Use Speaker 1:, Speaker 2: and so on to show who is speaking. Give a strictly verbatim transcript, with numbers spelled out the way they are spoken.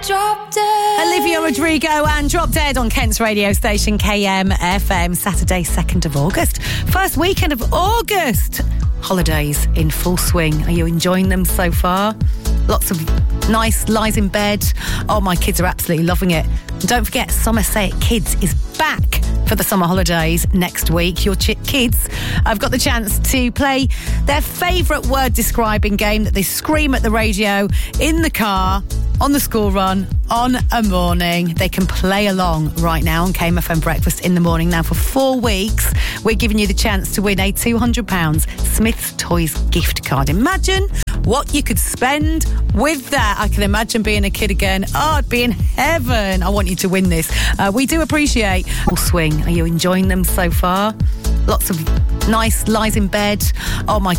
Speaker 1: Drop Dead.
Speaker 2: Olivia Rodrigo and Drop Dead on Kent's radio station K M F M. Saturday, second of August. First weekend of August. Holidays in full swing. Are you enjoying them so far? Lots of nice lies in bed. Oh, my kids are absolutely loving it. And don't forget, Somerset Kids is back for the summer holidays next week. Your ch- kids have got the chance to play their favourite word describing game that they scream at the radio, in the car, on the school run, on a morning. They can play along right now on K M F M Breakfast in the Morning. Now, for four weeks, we're giving you the chance to win a two hundred pounds Smith's Toys gift card. Imagine what you could spend with that. I can imagine being a kid again. Oh, I'd be in heaven. I want you to win this. Uh, we do appreciate full swing. Are you enjoying them so far? Lots of nice lies in bed. Oh, my